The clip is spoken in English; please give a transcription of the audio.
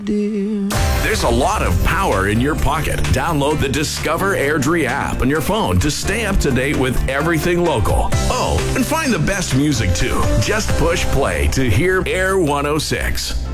dear. There's a lot of power in your pocket. Download the Discover Airdrie app on your phone to stay up to date with everything local. Oh, and find the best music too. Just push play to hear Air 106.